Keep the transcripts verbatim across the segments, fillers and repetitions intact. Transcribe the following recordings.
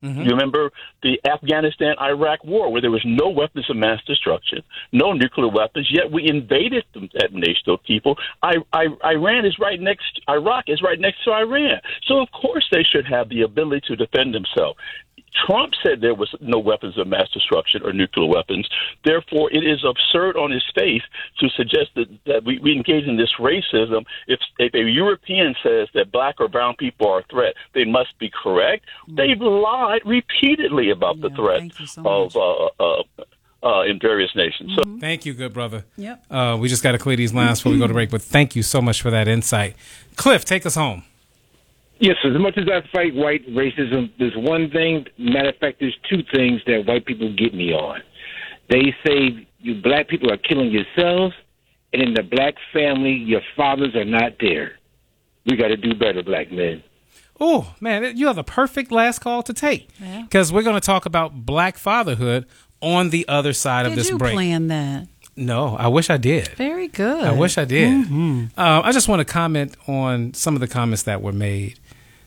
Mm-hmm. You remember the Afghanistan-Iraq war, where there was no weapons of mass destruction, no nuclear weapons, yet we invaded them, that nation of people. I, I, Iran is right next, Iraq is right next to Iran. So, of course, they should have the ability to defend themselves. Trump said there was no weapons of mass destruction or nuclear weapons. Therefore, it is absurd on his face to suggest that, that we, we engage in this racism. If, if a European says that black or brown people are a threat, they must be correct. Mm. They've lied repeatedly about yeah, the threat so of uh, uh, uh, in various nations. Mm-hmm. So, thank you, good brother. Yep. Uh, we just got to clear these lines before we go to break, but thank you so much for that insight. Cliff, take us home. Yes, as much as I fight white racism, there's one thing, matter of fact, there's two things that white people get me on. They say you black people are killing yourselves, and in the black family, your fathers are not there. We got to do better, black men. Oh, man, you have the perfect last call to take, because yeah. we're going to talk about black fatherhood on the other side did of this you break. Plan that? No, I wish I did. Very good. I wish I did. Mm-hmm. Uh, I just want to comment on some of the comments that were made.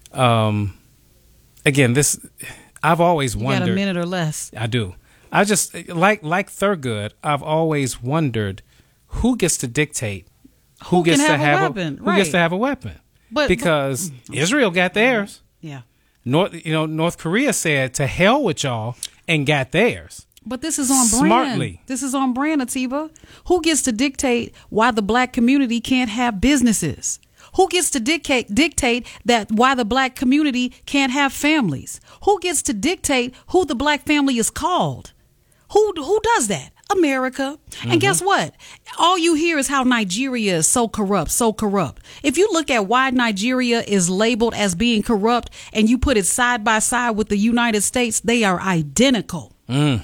Um, again, this I've always you wondered. Got a minute or less. I do. I just like like Thurgood. I've always wondered who gets to dictate who, who gets can to have, have a a, weapon. who right. gets to have a weapon. But because but, Israel got theirs. Yeah. North, you know, North Korea said to hell with y'all and got theirs. But this is on brand. Smartly. This is on brand, Atiba. Who gets to dictate why the black community can't have businesses? Who gets to dictate dictate that why the black community can't have families? Who gets to dictate who the black family is called? Who who does that? America. Mm-hmm. And guess what? All you hear is how Nigeria is so corrupt, so corrupt. If you look at why Nigeria is labeled as being corrupt and you put it side by side with the United States, they are identical. Mm.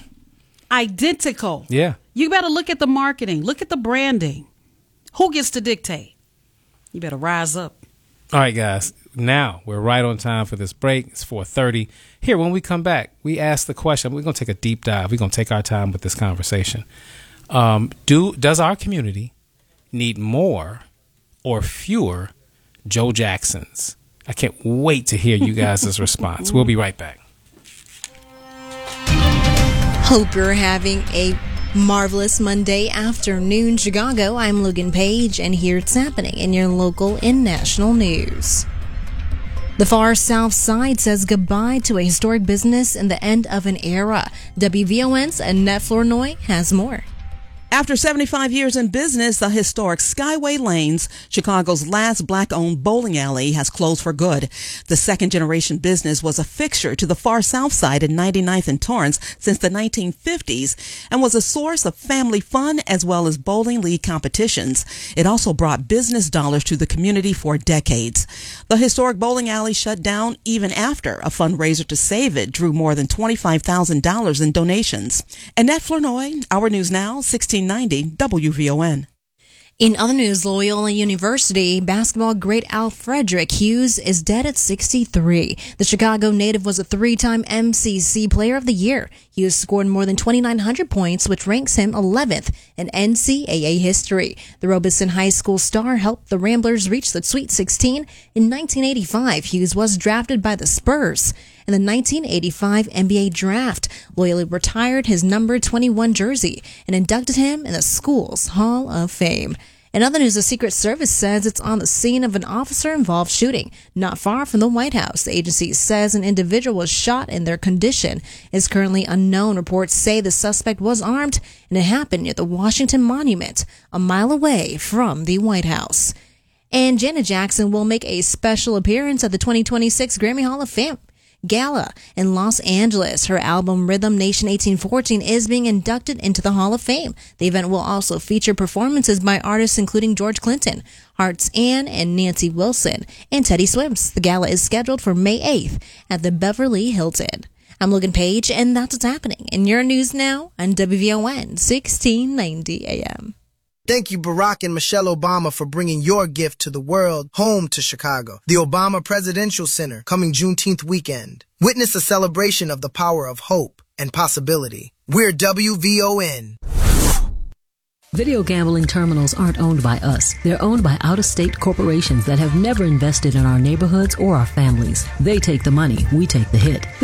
Identical. Yeah. You better look at the marketing. Look at the branding. Who gets to dictate? You better rise up. All right, guys. Now we're right on time for this break. It's four thirty. Here, when we come back, we ask the question. We're going to take a deep dive. We're going to take our time with this conversation. Um, do Does our community need more or fewer Joe Jacksons? I can't wait to hear you guys' response. We'll be right back. Hope you're having a marvelous Monday afternoon, Chicago. I'm Logan Page, and here it's happening in your local and national news. The far south side says goodbye to a historic business and the end of an era. W V O N's Annette Flournoy has more. After seventy-five years in business, the historic Skyway Lanes, Chicago's last black-owned bowling alley, has closed for good. The second-generation business was a fixture to the far south side in ninety-ninth and Torrance since the nineteen fifties and was a source of family fun as well as bowling league competitions. It also brought business dollars to the community for decades. The historic bowling alley shut down even after a fundraiser to save it drew more than twenty-five thousand dollars in donations. Annette Flournoy, Our News Now, sixteen ninety W V O N. In other news, Loyola University basketball great Al Frederick Hughes is dead at sixty-three. The Chicago native was a three-time M C C Player of the Year. Hughes scored more than twenty-nine hundred points, which ranks him eleventh in N C double A history. The Robeson High School star helped the Ramblers reach the Sweet sixteen. In nineteen eighty-five, Hughes was drafted by the Spurs. In the nineteen eighty-five N B A draft, Loyola retired his number twenty-one jersey and inducted him in the school's Hall of Fame. In other news, the Secret Service says it's on the scene of an officer-involved shooting not far from the White House. The agency says an individual was shot and their condition is currently unknown. Reports say the suspect was armed and it happened near the Washington Monument, a mile away from the White House. And Janet Jackson will make a special appearance at the twenty twenty-six Grammy Hall of Fame Gala in Los Angeles. Her album Rhythm Nation eighteen fourteen is being inducted into the Hall of Fame. The event will also feature performances by artists including George Clinton, Hearts Ann and Nancy Wilson, and Teddy Swims. The gala is scheduled for May eighth at the Beverly Hilton. I'm Logan Page, and that's what's happening in your news now on W V O N sixteen ninety A M. Thank you, Barack and Michelle Obama, for bringing your gift to the world home to Chicago. The Obama Presidential Center, coming Juneteenth weekend. Witness a celebration of the power of hope and possibility. We're W V O N. Video gambling terminals aren't owned by us. They're owned by out-of-state corporations that have never invested in our neighborhoods or our families. They take the money, we take the hit.